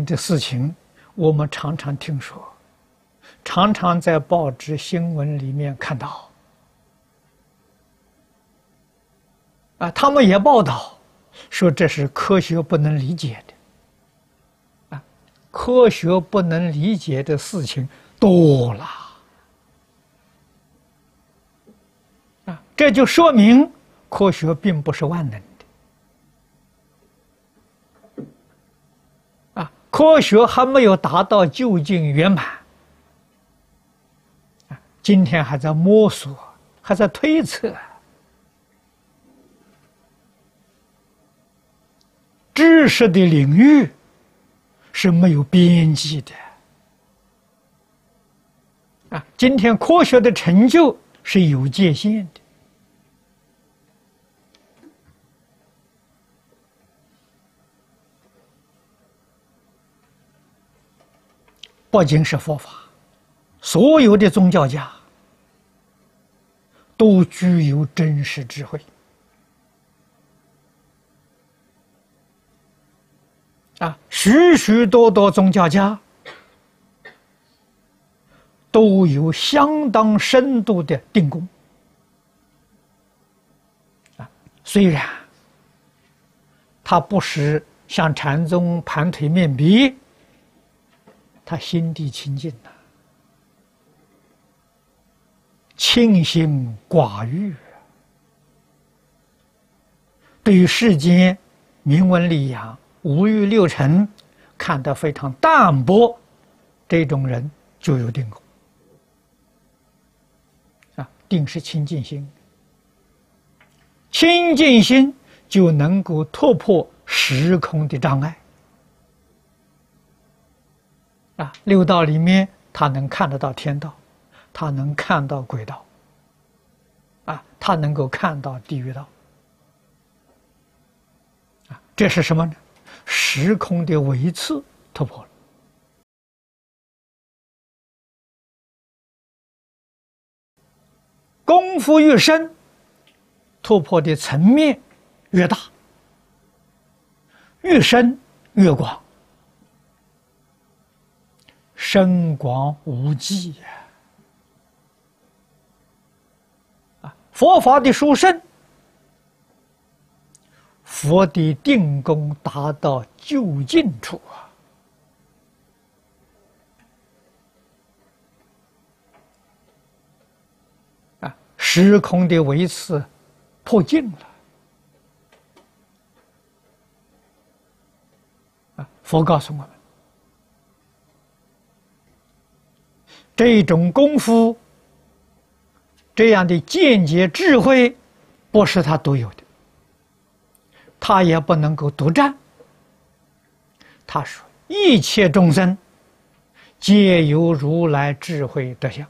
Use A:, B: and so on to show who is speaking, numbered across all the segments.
A: 的事情，我们常常听说，常常在报纸新闻里面看到。他们也报道说这是科学不能理解的。科学不能理解的事情多了。这就说明科学并不是万能的。科学还没有达到究竟圆满。今天还在摸索，还在推测。知识的领域是没有边际的。今天科学的成就是有界限的。不仅是佛法，所有的宗教家都具有真实智慧。许许多多宗教家都有相当深度的定功。虽然他不是像禅宗盘腿面壁，他心地清净呐，清心寡欲，对于世间名闻利养、五欲六尘看得非常淡薄，这种人就有定功。定是清净心，清净心就能够突破时空的障碍。六道里面他能看得到天道，他能看到鬼道，他能够看到地狱道。这是什么呢？时空的维次突破了。功夫越深，突破的层面越大，越深越广，深广无际佛法的殊胜，佛的定功达到究竟处时空的维次破尽了。佛告诉我们，这种功夫，这样的见解智慧，不是他独有的，他也不能够独占。他说：“一切众生皆有如来智慧德相。”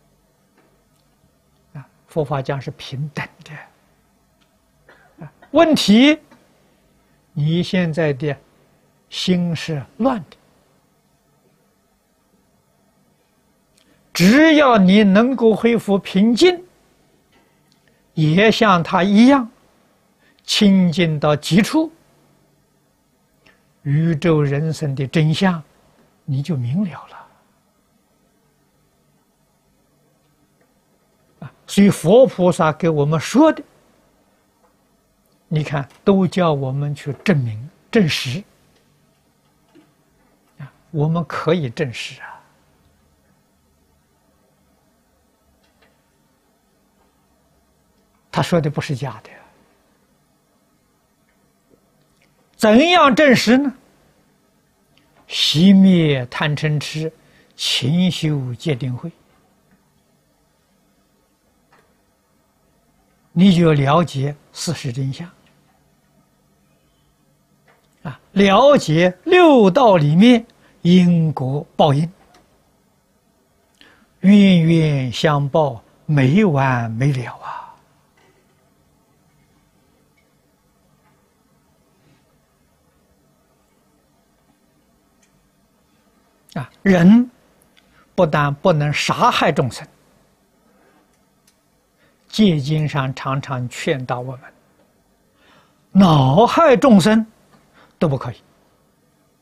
A: 佛法讲是平等的。问题，你现在的心是乱的。只要你能够恢复平静，也像他一样清净到极处，宇宙人生的真相你就明了了。所以佛菩萨给我们说的，你看都叫我们去证明证实。我们可以证实他说的不是假的。怎样证实呢？熄灭贪嗔痴，勤修戒定慧。你就了解事实真相，了解六道里面因果报应，冤冤相报，没完没了人不但不能杀害众生，戒经上常常劝导我们，恼害众生都不可以。